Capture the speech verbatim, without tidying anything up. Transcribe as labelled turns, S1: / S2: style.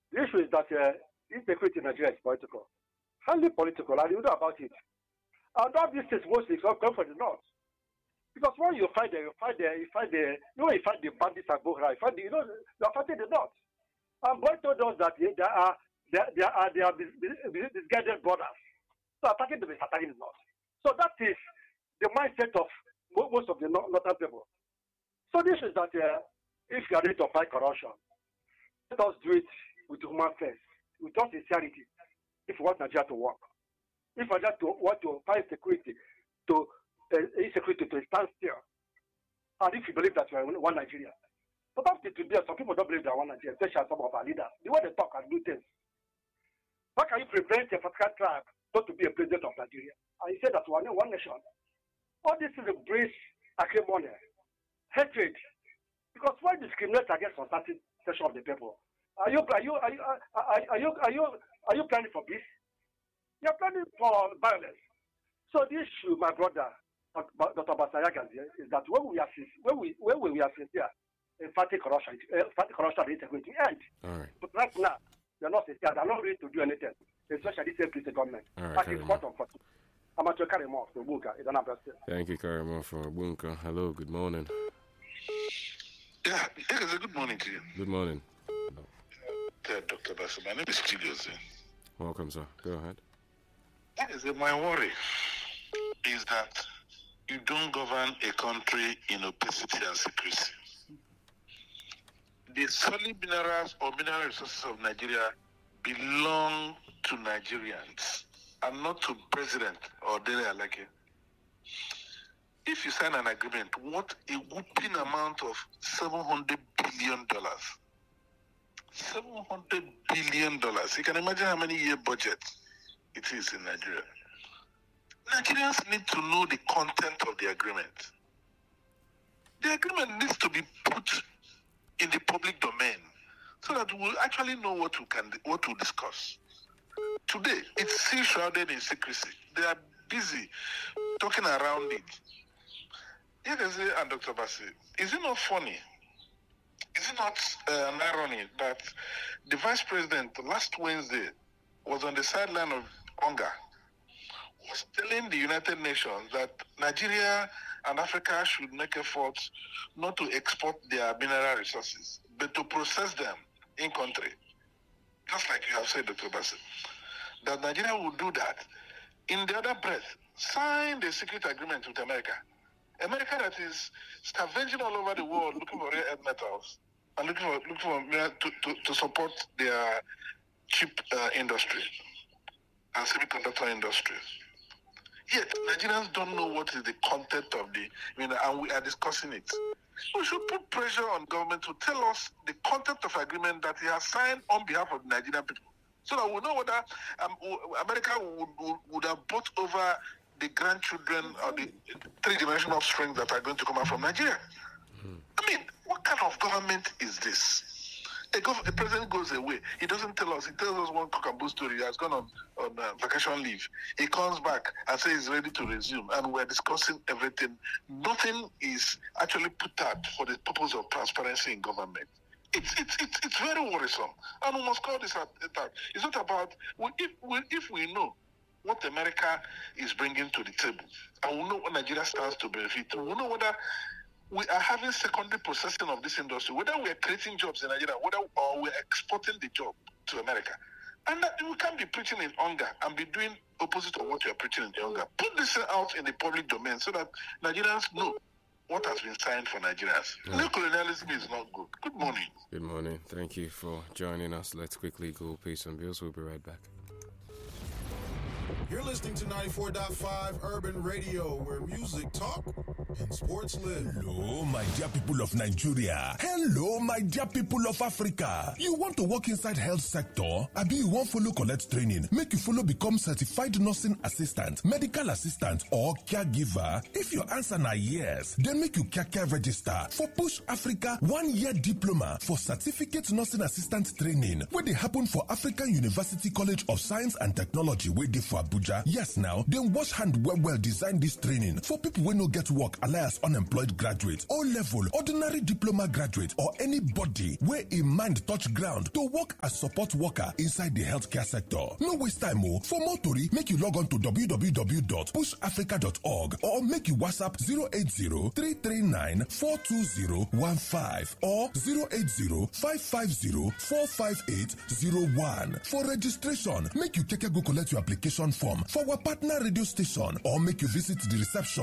S1: The issue is that uh, insecurity in Nigeria is political. Highly political, and you know about it. And all these things mostly come from the north. Because when you fight the, you fight the, you fight the, you know, you fight the bandits and Boko Haram, you fight the, you know, you are fighting the north. And Boy told us that there are, there, there are, there are misguided borders. So attacking them is attacking the north. So that is the mindset of most of the northern people. So this is that uh, if you are ready to fight corruption, let us do it with human face, with all sincerity, if we want Nigeria to work. If we just want to find security, to uh, insecurity to stand still, and if you believe that you are one Nigeria. But after today, some people don't believe they are one Nigeria, especially some of our leaders. The way they talk and do things. How can you prevent a particular tribe not to be a president of Nigeria? And you say that we are one nation. All this is a breeze, acrimony, hatred. Because why discriminate against a certain section of the people? Are you are you are you are, are you are you are you planning for peace? You are planning for violence. So the issue, my brother, Doctor Basayaka, is that when we are when we when we are sincere in fighting corruption, uh, fighting corruption is going to end.
S2: All right.
S1: But right now, they are not sincere. They are not ready to do anything, especially this place, the government.
S2: All right.
S1: I'm at Karimo from Bunka.
S2: Thank you, Karimo from Bunka. Hello. Good morning.
S3: Yeah, it's a good morning to you.
S2: Good morning.
S3: Uh, Doctor Basu, my name is Chilios.
S2: Welcome, sir. Go ahead.
S3: Yes, my worry is that you don't govern a country in opacity and secrecy. The solid minerals or mineral resources of Nigeria belong to Nigerians and not to President or Dele Alake. If you sign an agreement, what a whooping amount of seven hundred billion dollars. seven hundred billion dollars. You can imagine how many year budget it is in Nigeria. Nigerians need to know the content of the agreement. The agreement needs to be put in the public domain so that we'll actually know what we can what to discuss. Today, it's still shrouded in secrecy. They are busy talking around it. Yegeze and Doctor Basi, is it not funny? Is it not uh, an irony that the Vice President last Wednesday was on the sideline of Onga, was telling the United Nations that Nigeria and Africa should make efforts not to export their mineral resources, but to process them in country. Just like you have said, Doctor Basi, that Nigeria will do that. In the other breath, sign the secret agreement with America. America that is scavenging all over the world looking for rare earth metals and looking for looking for to, to, to support their chip uh, industry and semiconductor industry. Yet Nigerians don't know what is the content of the, you know, and we are discussing it. We should put pressure on government to tell us the content of agreement that he has signed on behalf of the Nigerian people, so that we know whether um, America would, would, would have bought over the grandchildren or the three-dimensional offspring that are going to come out from Nigeria. Mm. I mean, what kind of government is this? A, gov- a president goes away. He doesn't tell us. He tells us one cock and bull story. He has gone on, on uh, vacation leave. He comes back and says he's ready to resume. And we're discussing everything. Nothing is actually put out for the purpose of transparency in government. It's it's it's, it's very worrisome. And we must call this out. It's not about, if we, if we know what America is bringing to the table, and we know what Nigeria stands to benefit, we know whether we are having secondary processing of this industry, whether we are creating jobs in Nigeria, whether or we are exporting the job to America. And that we can't be preaching in hunger and be doing opposite of what we are preaching in hunger. Put this out in the public domain so that Nigerians know what has been signed for Nigerians. Yeah. Neocolonialism is not good. Good morning.
S2: Good morning. Thank you for joining us. Let's quickly go pay some bills. We'll be right back.
S4: You're listening to ninety-four point five Urban Radio, where music talk and sports live.
S5: Hello, my dear people of Nigeria. Hello, my dear people of Africa. You want to work inside health sector? Abi you want follow collect training? Make you follow become certified nursing assistant, medical assistant, or caregiver? If your answer na yes, then make you kaka register for Push Africa one-year diploma for certificate nursing assistant training, where they happen for African University College of Science and Technology, where they for Abuja. Abuja. Yes now, dem wash hand well well design this training for people wey no get work alias unemployed graduate, O level, ordinary diploma graduate or anybody wey im mind touch ground to work as support worker inside the healthcare sector. No waste time o. For more tori, make you log on to w w w dot push africa dot org or make you WhatsApp zero eight zero, three three nine, four two zero one five or zero eight zero, five five zero, four five eight zero one. For registration, make you keke go collect your application form for our partner radio station or make you visit the reception